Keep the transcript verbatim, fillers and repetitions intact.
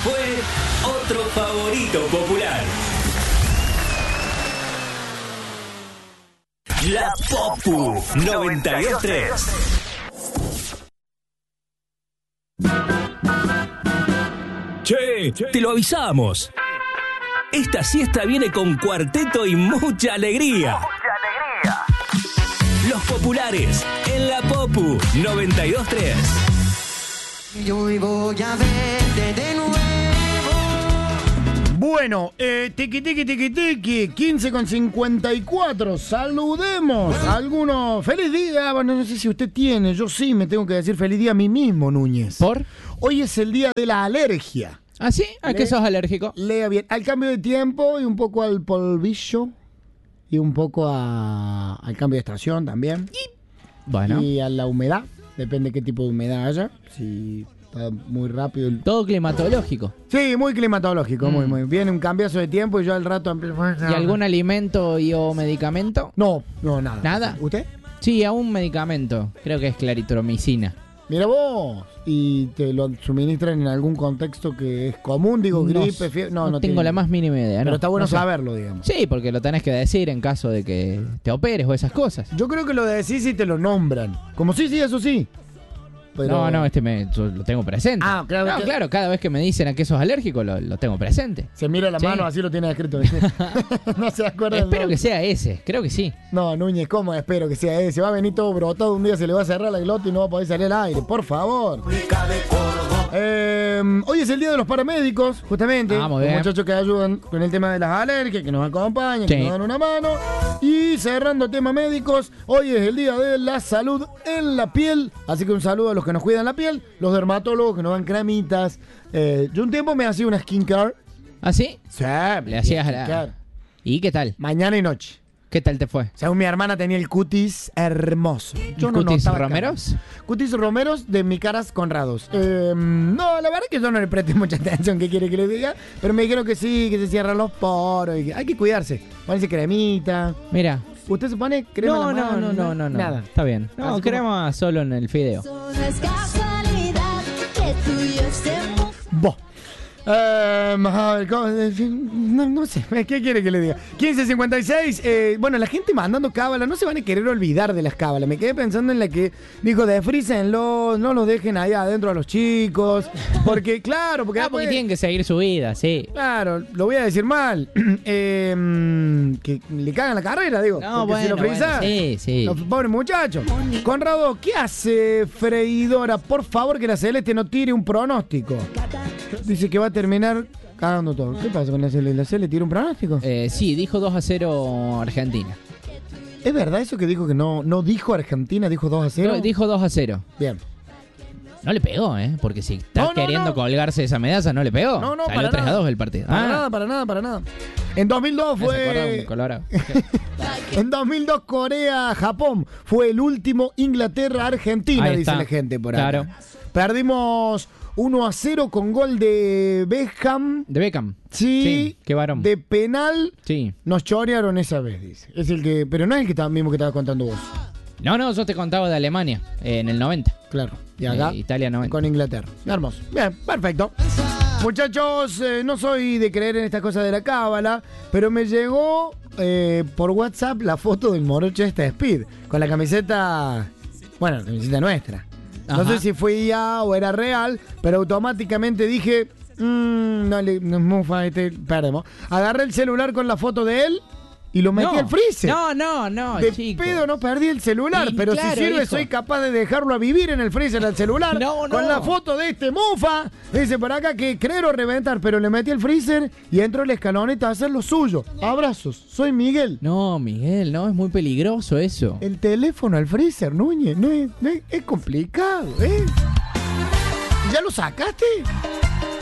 fue otro favorito popular. La Popu noventa y dos tres. Che, te lo avisamos. Esta siesta viene con cuarteto y mucha alegría. ¡Mucha alegría! Los populares en la Popu noventa y dos tres. Yo voy a verte de nuevo. Bueno, eh, tiki tiki tiki tiki, quince con cincuenta y cuatro. Saludemos a algunos. Feliz día. Bueno, no sé si usted tiene. Yo sí me tengo que decir feliz día a mí mismo, Núñez. ¿Por? Hoy es el día de la alergia. ¿Ah, sí? ¿A Le- qué sos alérgico? Lea bien. Al cambio de tiempo y un poco al polvillo. Y un poco a- al cambio de estación también. Bueno, Y a la humedad. Depende qué tipo de humedad haya. Si está muy rápido. el- todo climatológico. Sí, muy climatológico. Mm. Muy, muy. Viene un cambiazo de tiempo y yo al rato empiezo. ¿Y algún alimento y o medicamento? No, no, nada. ¿Nada? ¿Usted? Sí, a un medicamento. Creo que es claritromicina. Mira vos. ¿Y te lo suministran en algún contexto que es común? Digo, No gripe, sé, fiebre. No, No, no tengo tiene- la más mínima idea. Pero no, está bueno no sé. saberlo, digamos. Sí, porque lo tenés que decir en caso de que te operes o esas cosas. Yo creo que lo decís y te lo nombran. Como sí, sí, eso sí. Pero- No, no, este me, yo lo tengo presente. Ah, claro, No, que- claro, cada vez que me dicen a qué sos alérgico, lo, lo tengo presente. Se mira la Sí. mano, así lo tiene escrito. No se acuerda. del Espero nombre. que sea ese, creo que sí. No, Núñez, ¿cómo espero que sea ese? Va a venir todo brotado, un día se le va a cerrar la glota y no va a poder salir al aire, por favor. Eh, hoy es el día de los paramédicos, justamente. Ah, muy los bien. muchachos que ayudan con el tema de las alergias, que nos acompañan, Sí. que nos dan una mano. Y cerrando tema médicos, hoy es el día de la salud en la piel. Así que un saludo a los que nos cuidan la piel, los dermatólogos que nos dan cremitas. Eh, yo un tiempo me hacía una skincare. ¿Ah, sí? Sí, Le hacías a la... skincare. ¿Y qué tal? Mañana y noche. ¿Qué tal te fue? Según mi hermana tenía el cutis hermoso. Yo no ¿Cutis notaba romeros? caras. Cutis romeros de mi caras Conrados. Eh, no, la verdad es que yo no le presté mucha atención, ¿qué quiere que le diga? Pero me dijeron que sí, que se cierran los poros. Y que hay que cuidarse. Ponerse cremita. Mira. ¿Usted se pone crema No, en la no, mano? no, no, no, no. Nada. Está bien. Así No, como- crema solo en el fideo. Solo es casualidad que tú y yo estemos. Bo. Eh, a ver, ¿cómo? no, no sé, ¿qué quiere que le diga? quince cincuenta y seis, eh, bueno, la gente mandando cábala, no se van a querer olvidar de las cábalas. Me quedé pensando en la que dijo, desfrícenlos, no los dejen ahí adentro a los chicos. Porque, claro, porque Ah, porque después- tienen que seguir su vida, sí. Claro, lo voy a decir mal. Eh, que le cagan la carrera, digo. No, porque si bueno, lo frizás, bueno, sí, sí. los pobres muchachos. Conrado, ¿qué hace freidora? Por favor, que la Celeste no tire un pronóstico. Dice que va a terminar cagando todo. ¿Qué pasa con la Celeste? ¿La Celeste tira un pronóstico? Eh, sí, dijo dos a cero Argentina. ¿Es verdad eso que dijo que no, no dijo Argentina, dijo dos a cero? No, dijo dos a cero. Bien. No le pegó, ¿eh? Porque si está No, no, queriendo no. colgarse de esa medalla, no le pegó. No, no, Salió para tres a nada. dos el partido. Para Ah, nada, para nada, para nada. En dos mil dos me hace acordar fue... un Colorado. En dos mil dos, Corea-Japón fue el último Inglaterra-Argentina, Ahí dice está. la gente por Claro. acá. Perdimos uno a cero con gol de Beckham. De Beckham. Sí, Sí, qué varón. de penal. Sí. Nos chorearon esa vez, dice. Es el que, pero no es el que estaba, mismo que estabas contando vos. No, no, yo te contaba de Alemania, eh, en el noventa. Claro. Y acá, Eh, Italia noventa. con Inglaterra. Hermoso. Bien, perfecto. Muchachos, eh, no soy de creer en estas cosas de la cábala, pero me llegó eh, por WhatsApp la foto del morocho esta Speed, con la camiseta, bueno, la camiseta nuestra. No Ajá. sé si fue I A o era real, pero automáticamente dije, mmm, no le, no, mufa, este, perdemos. Agarré el celular con la foto de él y lo metí No. al freezer. No, no, no, De chico. pedo no perdí el celular, Y pero claro, si sirve hijo. soy capaz de dejarlo a vivir en el freezer al celular. No, no. Con la foto de este mufa. Dice por acá que creer o reventar, pero le metí el freezer y entró el escaloneta a hacer lo suyo. Abrazos, soy Miguel. No, Miguel, no, es muy peligroso eso. El teléfono al freezer, Núñez, no es, no es, es complicado, ¿eh? ¿Ya lo sacaste?